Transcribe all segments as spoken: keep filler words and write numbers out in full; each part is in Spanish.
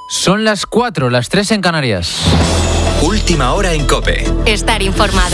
Son las cuatro, las tres en Canarias. Última hora en COPE. Estar informado.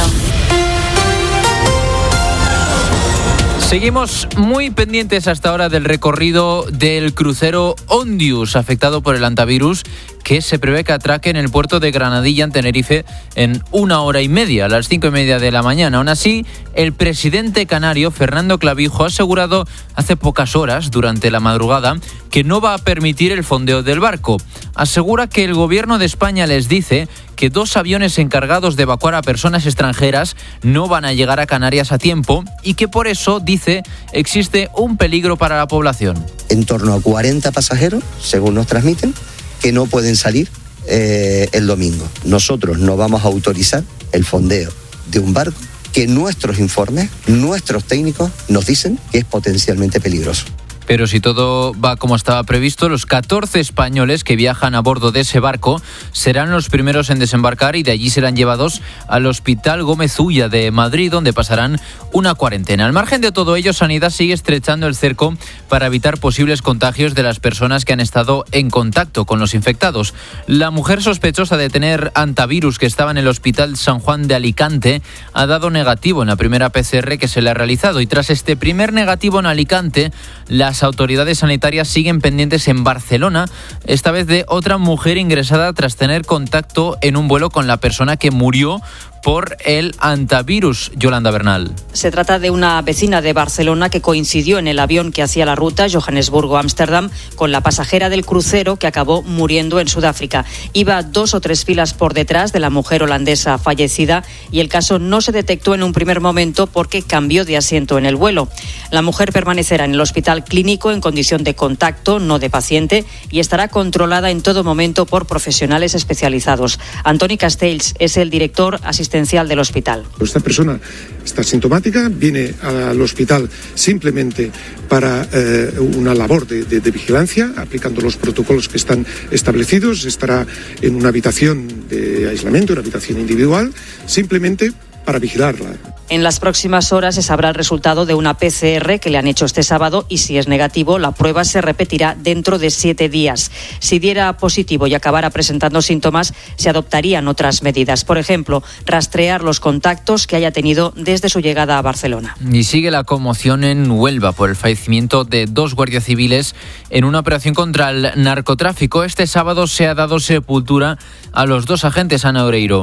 Seguimos muy pendientes hasta ahora del recorrido del crucero Ondius, afectado por el hantavirus, que se prevé que atraque en el puerto de Granadilla, en Tenerife, en una hora y media, a las cinco y media de la mañana. Aún así, el presidente canario, Fernando Clavijo, ha asegurado hace pocas horas, durante la madrugada, que no va a permitir el fondeo del barco. Asegura que el gobierno de España les dice que dos aviones encargados de evacuar a personas extranjeras no van a llegar a Canarias a tiempo y que por eso, dice, existe un peligro para la población. En torno a cuarenta pasajeros, según nos transmiten, que no pueden salir eh, el domingo. Nosotros no vamos a autorizar el fondeo de un barco que nuestros informes, nuestros técnicos nos dicen que es potencialmente peligroso. Pero si todo va como estaba previsto, los catorce españoles que viajan a bordo de ese barco serán los primeros en desembarcar y de allí serán llevados al Hospital Gómez Ulla de Madrid, donde pasarán una cuarentena. Al margen de todo ello, Sanidad sigue estrechando el cerco para evitar posibles contagios de las personas que han estado en contacto con los infectados. La mujer sospechosa de tener hantavirus que estaba en el Hospital San Juan de Alicante ha dado negativo en la primera P C R que se le ha realizado y tras este primer negativo en Alicante, las Las autoridades sanitarias siguen pendientes en Barcelona, esta vez de otra mujer ingresada tras tener contacto en un vuelo con la persona que murió por el hantavirus. Yolanda Bernal. Se trata de una vecina de Barcelona que coincidió en el avión que hacía la ruta Johannesburgo-Ámsterdam con la pasajera del crucero que acabó muriendo en Sudáfrica. Iba dos o tres filas por detrás de la mujer holandesa fallecida y el caso no se detectó en un primer momento porque cambió de asiento en el vuelo. La mujer permanecerá en el hospital clínico en condición de contacto, no de paciente, y estará controlada en todo momento por profesionales especializados. Antoni Castells es el director asistencial del hospital. Esta persona está sintomática, viene al hospital simplemente para eh, una labor de, de, de vigilancia, aplicando los protocolos que están establecidos. Estará en una habitación de aislamiento, una habitación individual, simplemente para vigilarla. En las próximas horas se sabrá el resultado de una P C R que le han hecho este sábado y si es negativo, la prueba se repetirá dentro de siete días. Si diera positivo y acabara presentando síntomas, se adoptarían otras medidas. Por ejemplo, rastrear los contactos que haya tenido desde su llegada a Barcelona. Y sigue la conmoción en Huelva por el fallecimiento de dos guardias civiles en una operación contra el narcotráfico. Este sábado se ha dado sepultura a los dos agentes, Ana Oreiro.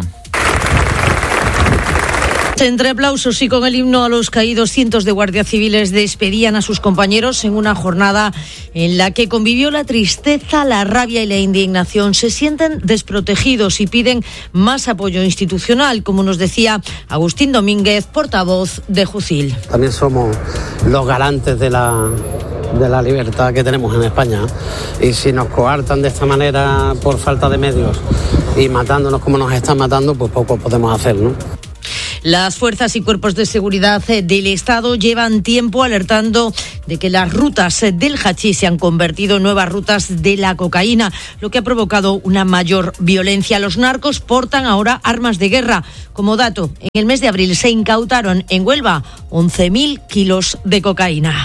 Entre aplausos y con el himno a los caídos, cientos de guardias civiles despedían a sus compañeros en una jornada en la que convivió la tristeza, la rabia y la indignación. Se sienten desprotegidos y piden más apoyo institucional, como nos decía Agustín Domínguez, portavoz de Jucil. También somos los garantes de la... de la libertad que tenemos en España, y si nos coartan de esta manera por falta de medios y matándonos como nos están matando, pues poco podemos hacer, ¿no? Las fuerzas y cuerpos de seguridad del Estado llevan tiempo alertando de que las rutas del hachís se han convertido en nuevas rutas de la cocaína, lo que ha provocado una mayor violencia. Los narcos portan ahora armas de guerra. Como dato, en el mes de abril se incautaron en Huelva once mil kilos de cocaína.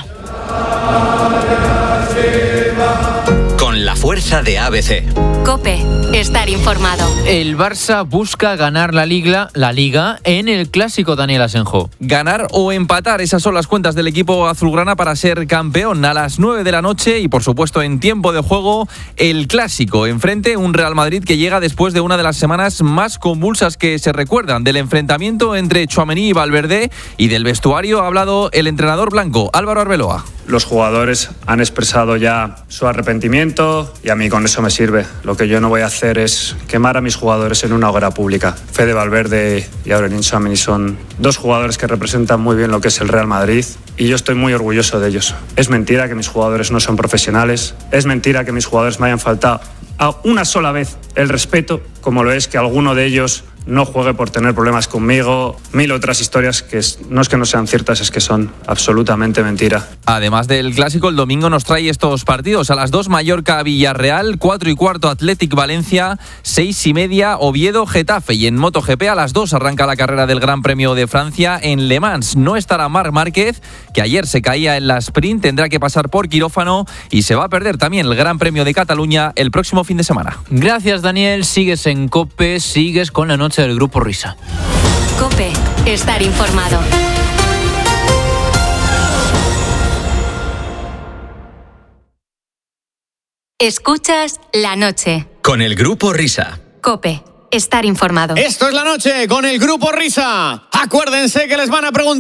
Con la fuerza de A B C. COPE, estar informado. El Barça busca ganar la Liga, la Liga en el clásico, Daniel Asenjo. Ganar o empatar, esas son las cuentas del equipo azulgrana para ser campeón. A las nueve de la noche y por supuesto en tiempo de juego, el clásico. Enfrente un Real Madrid que llega después de una de las semanas más convulsas que se recuerdan, del enfrentamiento entre Tchouaméni y Valverde, y del vestuario ha hablado el entrenador blanco, Álvaro Arbeloa. Los jugadores han expresado ya su arrepentimiento y a mí con eso me sirve. Lo que yo no voy a hacer es quemar a mis jugadores en una hoguera pública. Fede Valverde y Aurelien Tchouaméni son dos jugadores que representan muy bien lo que es el Real Madrid y yo estoy muy orgulloso de ellos. Es mentira que mis jugadores no son profesionales, es mentira que mis jugadores me hayan faltado a una sola vez el respeto, como lo es que alguno de ellos no juegue por tener problemas conmigo, mil otras historias que es, no es que no sean ciertas, es que son absolutamente mentira. Además del clásico, el domingo nos trae estos partidos. A las dos, Mallorca-Villarreal, cuatro y cuarto, Athletic-Valencia, seis y media, Oviedo-Getafe. Y en MotoGP a las dos arranca la carrera del Gran Premio de Francia en Le Mans. No estará Marc Márquez, que ayer se caía en la sprint, tendrá que pasar por quirófano y se va a perder también el Gran Premio de Cataluña el próximo fin de semana. Gracias, Daniel. Sigues en COPE, sigues con la noche del Grupo Risa. COPE, estar informado. Escuchas La Noche. Con el Grupo Risa. COPE, estar informado. Esto es La Noche con el Grupo Risa. Acuérdense que les van a preguntar